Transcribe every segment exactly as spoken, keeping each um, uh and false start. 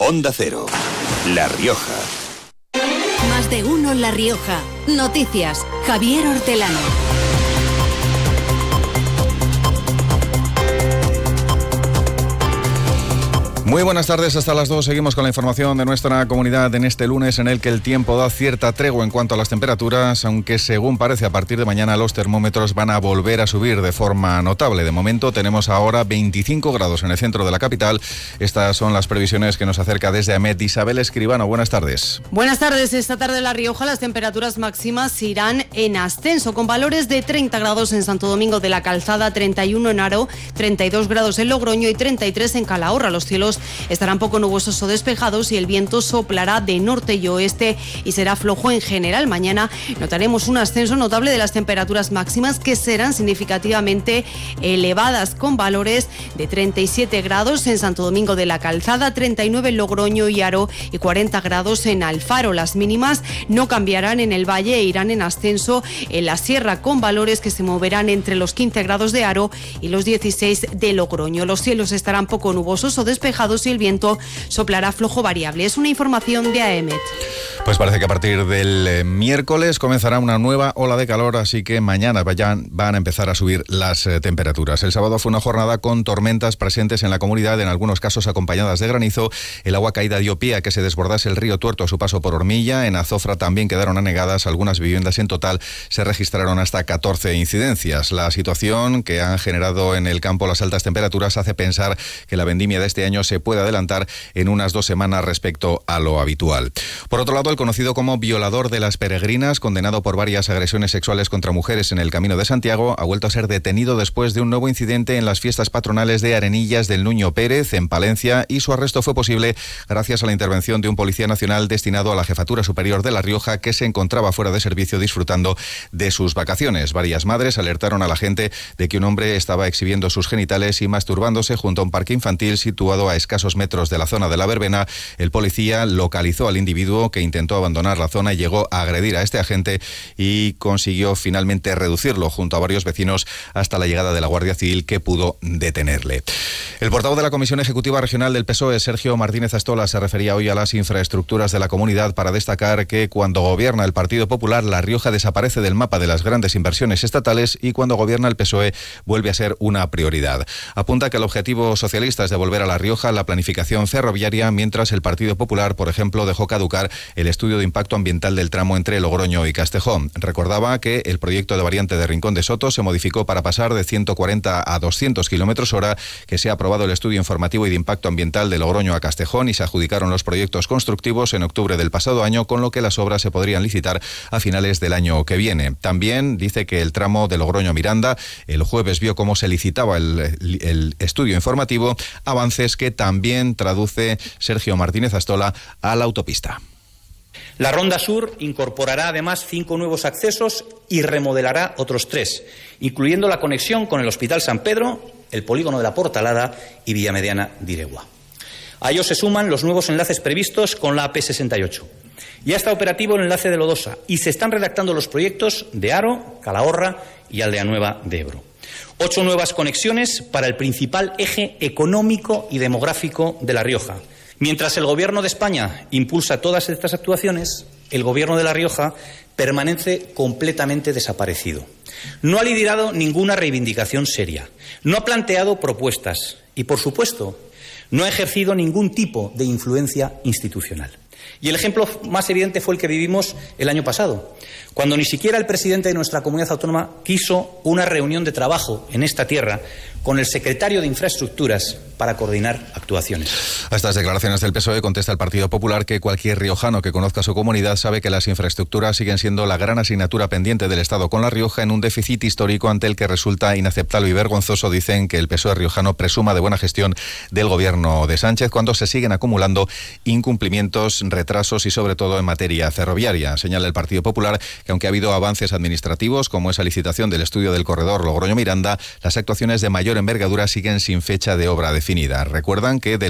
Onda Cero, La Rioja. Más de uno La Rioja. Noticias, Javier Hortelano. Muy buenas tardes, hasta las dos. Seguimos con la información de nuestra comunidad en este lunes en el que el tiempo da cierta tregua en cuanto a las temperaturas, aunque según parece a partir de mañana los termómetros van a volver a subir de forma notable. De momento tenemos ahora veinticinco grados en el centro de la capital. Estas son las previsiones que nos acerca desde AEMET Isabel Escribano. Buenas tardes. Buenas tardes. Esta tarde en La Rioja las temperaturas máximas irán en ascenso con valores de treinta grados en Santo Domingo de la Calzada, treinta y uno en Haro, treinta y dos grados en Logroño y treinta y tres en Calahorra. Los cielos estarán poco nubosos o despejados y el viento soplará de norte y oeste y será flojo en general. Mañana notaremos un ascenso notable de las temperaturas máximas que serán significativamente elevadas con valores de treinta y siete grados en Santo Domingo de la Calzada, treinta y nueve en Logroño y Haro y cuarenta grados en Alfaro. Las mínimas no cambiarán en el valle e irán en ascenso en la sierra con valores que se moverán entre los quince grados de Haro y los dieciséis de Logroño. Los cielos estarán poco nubosos o despejados y el viento soplará flojo variable. Es una información de AEMET. Pues parece que a partir del eh, miércoles comenzará una nueva ola de calor, así que mañana vayan, van a empezar a subir las eh, temperaturas. El sábado fue una jornada con tormentas presentes en la comunidad, en algunos casos acompañadas de granizo. El agua caída dio pie a que se desbordase el río Tuerto a su paso por Ormilla. En Azofra también quedaron anegadas algunas viviendas. En total se registraron hasta catorce incidencias. La situación que han generado en el campo las altas temperaturas hace pensar que la vendimia de este año se puede adelantar en unas dos semanas respecto a lo habitual. Por otro lado, el conocido como violador de las peregrinas, condenado por varias agresiones sexuales contra mujeres en el Camino de Santiago, ha vuelto a ser detenido después de un nuevo incidente en las fiestas patronales de Arenillas del Nuño Pérez, en Palencia, y su arresto fue posible gracias a la intervención de un policía nacional destinado a la Jefatura Superior de La Rioja, que se encontraba fuera de servicio disfrutando de sus vacaciones. Varias madres alertaron a la gente de que un hombre estaba exhibiendo sus genitales y masturbándose junto a un parque infantil situado a escasos metros de la zona de la verbena. El policía localizó al individuo que intentó abandonar la zona y llegó a agredir a este agente y consiguió finalmente reducirlo junto a varios vecinos hasta la llegada de la Guardia Civil, que pudo detenerle. El portavoz de la Comisión Ejecutiva Regional del P S O E, Sergio Martínez Astola, se refería hoy a las infraestructuras de la comunidad para destacar que cuando gobierna el Partido Popular, La Rioja desaparece del mapa de las grandes inversiones estatales y cuando gobierna el P S O E vuelve a ser una prioridad. Apunta que el objetivo socialista es devolver a La Rioja la planificación ferroviaria, mientras el Partido Popular, por ejemplo, dejó caducar el estudio de impacto ambiental del tramo entre Logroño y Castejón. Recordaba que el proyecto de variante de Rincón de Soto se modificó para pasar de ciento cuarenta a doscientos kilómetros hora, que se ha aprobado el estudio informativo y de impacto ambiental de Logroño a Castejón y se adjudicaron los proyectos constructivos en octubre del pasado año, con lo que las obras se podrían licitar a finales del año que viene. También dice que el tramo de Logroño a Miranda el jueves vio cómo se licitaba el, el estudio informativo, avances que también traduce Sergio Martínez Astola a la autopista. La Ronda Sur incorporará además cinco nuevos accesos y remodelará otros tres, incluyendo la conexión con el Hospital San Pedro, el Polígono de la Portalada y Villamediana de Iregua. A ellos se suman los nuevos enlaces previstos con la A P sesenta y ocho. Ya está operativo el enlace de Lodosa y se están redactando los proyectos de Haro, Calahorra y Aldeanueva de Ebro. Ocho nuevas conexiones para el principal eje económico y demográfico de La Rioja. Mientras el Gobierno de España impulsa todas estas actuaciones, el Gobierno de La Rioja permanece completamente desaparecido. No ha liderado ninguna reivindicación seria, no ha planteado propuestas y, por supuesto, no ha ejercido ningún tipo de influencia institucional. Y el ejemplo más evidente fue el que vivimos el año pasado, cuando ni siquiera el presidente de nuestra comunidad autónoma quiso una reunión de trabajo en esta tierra con el secretario de Infraestructuras para coordinar actuaciones. A estas declaraciones del P S O E contesta el Partido Popular que cualquier riojano que conozca su comunidad sabe que las infraestructuras siguen siendo la gran asignatura pendiente del Estado con La Rioja, en un déficit histórico ante el que resulta inaceptable y vergonzoso. Dicen que el P S O E riojano presuma de buena gestión del gobierno de Sánchez cuando se siguen acumulando incumplimientos, retrasos y sobre todo en materia ferroviaria. Señala el Partido Popular que aunque ha habido avances administrativos como esa licitación del estudio del corredor Logroño-Miranda, las actuaciones de mayor envergadura siguen sin fecha de obra definida. Recuerdan que de las cuatro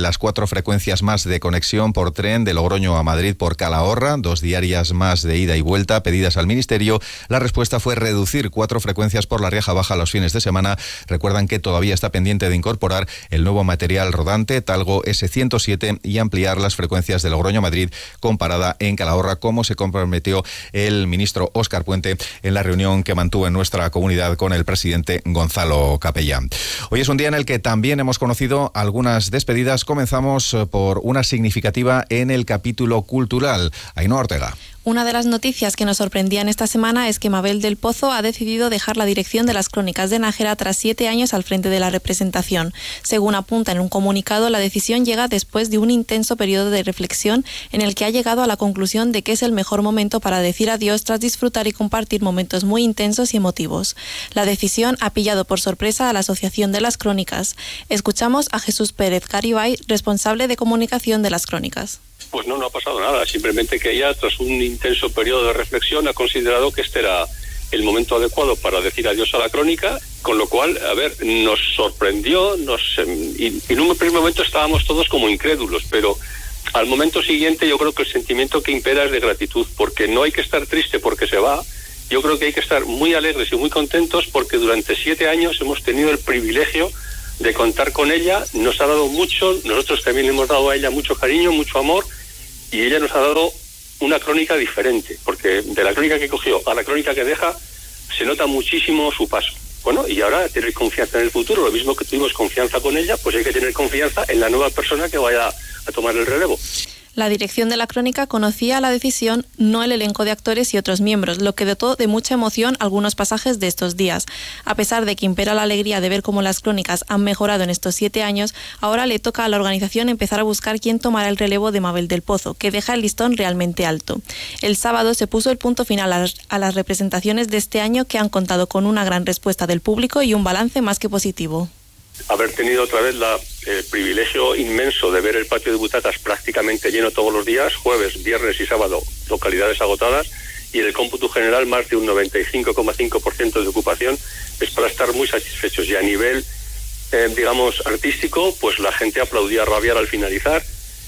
cuatro frecuencias más de conexión por tren de Logroño a Madrid por Calahorra, dos diarias más de ida y vuelta pedidas al Ministerio. La respuesta fue reducir cuatro frecuencias por la Rioja Baja los fines de semana. Recuerdan que todavía está pendiente de incorporar el nuevo material rodante Talgo ese ciento siete y ampliar las frecuencias de Logroño a Madrid con parada en Calahorra, como se comprometió el ministro Óscar Puente en la reunión que mantuvo en nuestra comunidad con el presidente Gonzalo Capellán. Hoy es un día en el que también hemos conocido algunas despedidas. Comenzamos por una significativa en el capítulo cultural. Ainhoa Ortega. Una de las noticias que nos sorprendían esta semana es que Mabel del Pozo ha decidido dejar la dirección de las Crónicas de Nájera tras siete años al frente de la representación. Según apunta en un comunicado, la decisión llega después de un intenso periodo de reflexión en el que ha llegado a la conclusión de que es el mejor momento para decir adiós tras disfrutar y compartir momentos muy intensos y emotivos. La decisión ha pillado por sorpresa a la Asociación de las Crónicas. Escuchamos a Jesús Pérez Garibay, responsable de comunicación de las Crónicas. Pues no, no ha pasado nada, simplemente que ella, tras un intenso periodo de reflexión, ha considerado que este era el momento adecuado para decir adiós a la crónica, con lo cual, a ver, nos sorprendió, nos y, y en un primer momento estábamos todos como incrédulos, pero al momento siguiente yo creo que el sentimiento que impera es de gratitud, porque no hay que estar triste porque se va, yo creo que hay que estar muy alegres y muy contentos porque durante siete años hemos tenido el privilegio de contar con ella, nos ha dado mucho, nosotros también le hemos dado a ella mucho cariño, mucho amor, y ella nos ha dado una crónica diferente, porque de la crónica que cogió a la crónica que deja se nota muchísimo su paso. Bueno, y ahora tener confianza en el futuro, lo mismo que tuvimos confianza con ella, pues hay que tener confianza en la nueva persona que vaya a tomar el relevo. La dirección de la Crónica conocía la decisión, no el elenco de actores y otros miembros, lo que dotó de mucha emoción algunos pasajes de estos días. A pesar de que impera la alegría de ver cómo las Crónicas han mejorado en estos siete años, ahora le toca a la organización empezar a buscar quién tomará el relevo de Mabel del Pozo, que deja el listón realmente alto. El sábado se puso el punto final a las, a las representaciones de este año, que han contado con una gran respuesta del público y un balance más que positivo. Haber tenido otra vez la, el privilegio inmenso de ver el patio de butacas prácticamente lleno todos los días, jueves, viernes y sábado, localidades agotadas, y en el cómputo general más de un noventa y cinco coma cinco por ciento de ocupación, es para estar muy satisfechos. Y a nivel, eh, digamos, artístico, pues la gente aplaudía a rabiar al finalizar.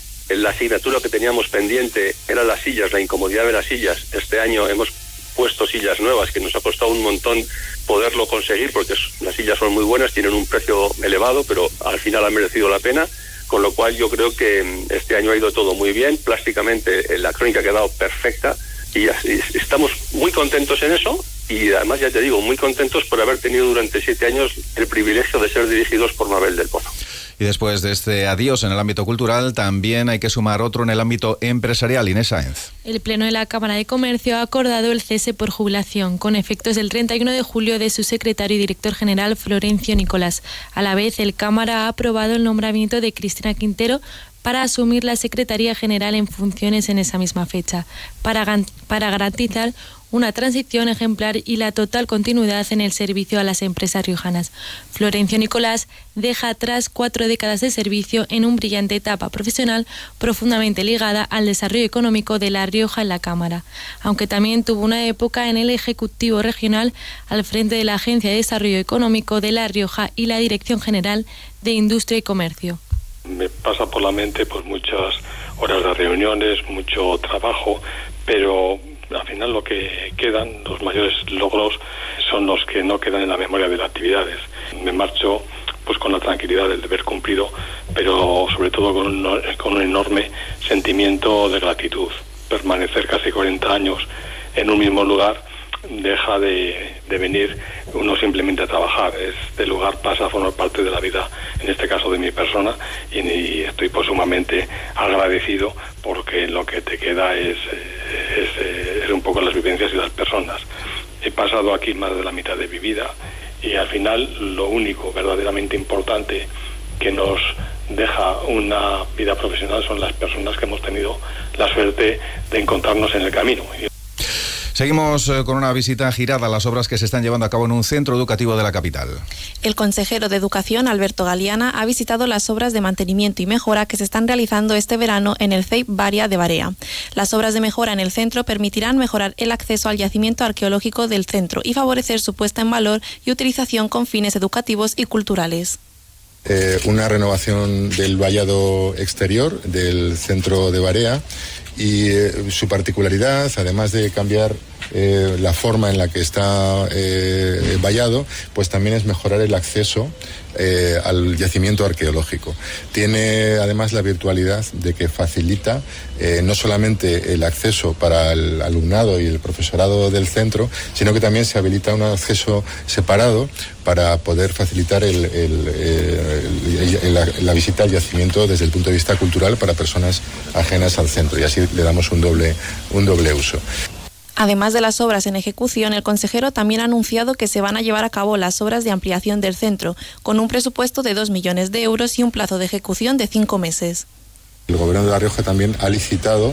La asignatura que teníamos pendiente era las sillas, la incomodidad de las sillas. Este año hemos puesto sillas nuevas, que nos ha costado un montón poderlo conseguir, porque las sillas son muy buenas, tienen un precio elevado, pero al final ha merecido la pena, con lo cual yo creo que este año ha ido todo muy bien, plásticamente la crónica ha quedado perfecta, y estamos muy contentos en eso, y además ya te digo, muy contentos por haber tenido durante siete años el privilegio de ser dirigidos por Mabel del Pozo. Y después de este adiós en el ámbito cultural, también hay que sumar otro en el ámbito empresarial. Inés Sáenz. El Pleno de la Cámara de Comercio ha acordado el cese por jubilación, con efectos del treinta y uno de julio, de su secretario y director general, Florencio Nicolás. A la vez, el Cámara ha aprobado el nombramiento de Cristina Quintero para asumir la Secretaría General en funciones en esa misma fecha, para, para garantizar una transición ejemplar y la total continuidad en el servicio a las empresas riojanas. Florencio Nicolás deja atrás cuatro décadas de servicio en una brillante etapa profesional profundamente ligada al desarrollo económico de La Rioja en la Cámara, aunque también tuvo una época en el Ejecutivo Regional al frente de la Agencia de Desarrollo Económico de La Rioja y la Dirección General de Industria y Comercio. Me pasa por la mente pues muchas horas de reuniones, mucho trabajo, pero al final lo que quedan, los mayores logros, son los que no quedan en la memoria de las actividades. Me marcho pues con la tranquilidad del deber cumplido, pero sobre todo con un, con un enorme sentimiento de gratitud. Permanecer casi cuarenta años en un mismo lugar deja de, de venir uno simplemente a trabajar. Este lugar pasa a formar parte de la vida, en este caso de mi persona, y, y estoy pues sumamente agradecido, porque lo que te queda es, es, es un poco las vivencias y las personas. He pasado aquí más de la mitad de mi vida, y al final lo único verdaderamente importante que nos deja una vida profesional son las personas que hemos tenido la suerte de encontrarnos en el camino. Seguimos con una visita girada a las obras que se están llevando a cabo en un centro educativo de la capital. El consejero de Educación, Alberto Galiana, ha visitado las obras de mantenimiento y mejora que se están realizando este verano en el C E I Varia de Barea. Las obras de mejora en el centro permitirán mejorar el acceso al yacimiento arqueológico del centro y favorecer su puesta en valor y utilización con fines educativos y culturales. Eh, una renovación del vallado exterior del centro de Barea y eh, su particularidad, además de cambiar eh, la forma en la que está eh, vallado, pues también es mejorar el acceso eh, al yacimiento arqueológico. Tiene además la virtualidad de que facilita eh, no solamente el acceso para el alumnado y el profesorado del centro, sino que también se habilita un acceso separado para poder facilitar el, el, el, el, la, la visita al yacimiento desde el punto de vista cultural para personas ajenas al centro, y así le damos un doble, un doble uso. Además de las obras en ejecución, el consejero también ha anunciado que se van a llevar a cabo las obras de ampliación del centro, con un presupuesto de dos millones de euros y un plazo de ejecución de cinco meses. El Gobierno de La Rioja también ha licitado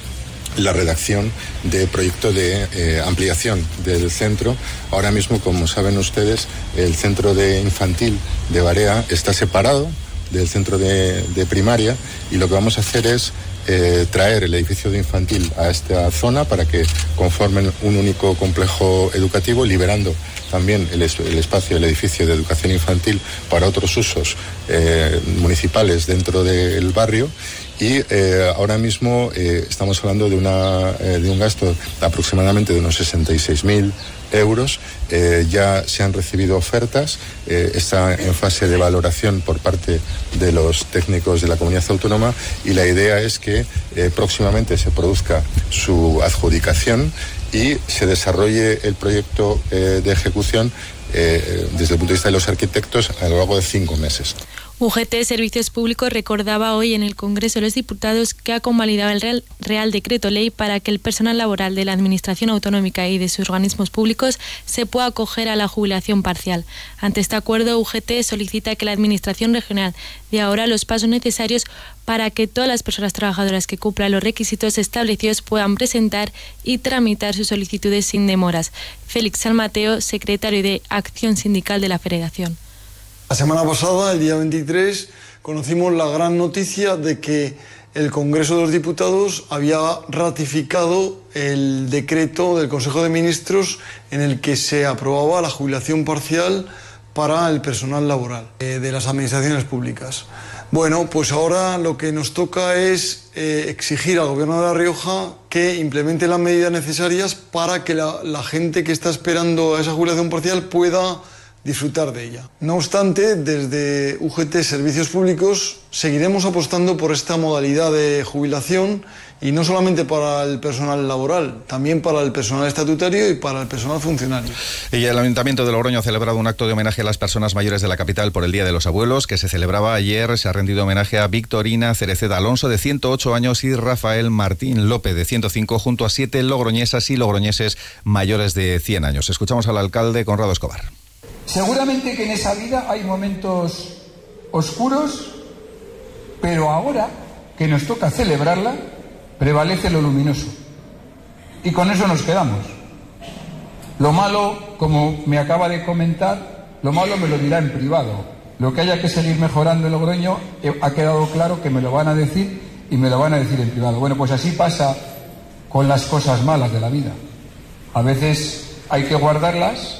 la redacción de proyecto de eh, ampliación del centro. Ahora mismo, como saben ustedes, el centro de infantil de Barea está separado del centro de, de primaria, y lo que vamos a hacer es eh, traer el edificio de infantil a esta zona para que conformen un único complejo educativo, liberando también el, es, el espacio, el edificio de educación infantil para otros usos eh, municipales dentro del barrio. Y eh, ahora mismo eh, estamos hablando de, una, eh, de un gasto de aproximadamente de unos sesenta y seis mil euros. Eh, ya se han recibido ofertas, eh, está en fase de valoración por parte de los técnicos de la comunidad autónoma, y la idea es que eh, próximamente se produzca su adjudicación y se desarrolle el proyecto eh, de ejecución eh, desde el punto de vista de los arquitectos a lo largo de cinco meses. U G T Servicios Públicos recordaba hoy en el Congreso de los Diputados que ha convalidado el Real, Real Decreto Ley para que el personal laboral de la Administración Autonómica y de sus organismos públicos se pueda acoger a la jubilación parcial. Ante este acuerdo, U G T solicita que la Administración Regional dé ahora los pasos necesarios para que todas las personas trabajadoras que cumplan los requisitos establecidos puedan presentar y tramitar sus solicitudes sin demoras. Félix San Mateo, secretario de Acción Sindical de la Federación. La semana pasada, el día veintitrés, conocimos la gran noticia de que el Congreso de los Diputados había ratificado el decreto del Consejo de Ministros en el que se aprobaba la jubilación parcial para el personal laboral eh, de las administraciones públicas. Bueno, pues ahora lo que nos toca es eh, exigir al Gobierno de La Rioja que implemente las medidas necesarias para que la, la gente que está esperando a esa jubilación parcial pueda disfrutar de ella. No obstante, desde U G T Servicios Públicos seguiremos apostando por esta modalidad de jubilación, y no solamente para el personal laboral, también para el personal estatutario y para el personal funcionario. Y el Ayuntamiento de Logroño ha celebrado un acto de homenaje a las personas mayores de la capital por el Día de los Abuelos, que se celebraba ayer. Se ha rendido homenaje a Victorina Cereceda Alonso, de ciento ocho años, y Rafael Martín López, de ciento cinco, junto a siete logroñesas y logroñeses mayores de cien años. Escuchamos al alcalde Conrado Escobar. Seguramente que en esa vida hay momentos oscuros, pero ahora que nos toca celebrarla, prevalece lo luminoso. Y con eso nos quedamos. Lo malo, como me acaba de comentar, lo malo me lo dirá en privado. Lo que haya que seguir mejorando en Logroño, eh, ha quedado claro que me lo van a decir, y me lo van a decir en privado. Bueno, pues así pasa con las cosas malas de la vida. A veces hay que guardarlas